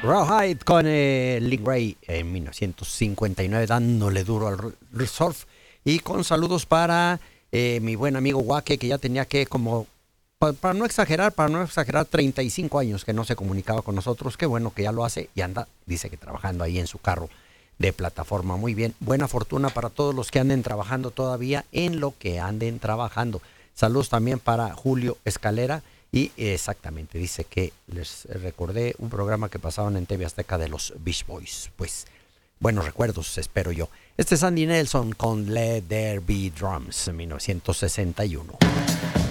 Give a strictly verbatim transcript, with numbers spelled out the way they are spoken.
Rawhide con eh, Link Ray en mil novecientos cincuenta y nueve dándole duro al r- surf. Y con saludos para eh, mi buen amigo Wake, que ya tenía que como, pa- para no exagerar, para no exagerar, treinta y cinco años que no se comunicaba con nosotros. Qué bueno que ya lo hace y anda, dice que trabajando ahí en su carro de plataforma. Muy bien, buena fortuna para todos los que anden trabajando todavía en lo que anden trabajando. Saludos también para Julio Escalera. Y exactamente, dice que les recordé un programa que pasaban en T V Azteca de los Beach Boys. Pues buenos recuerdos, espero yo. Este es Andy Nelson con Let There Be Drums en mil novecientos sesenta y uno.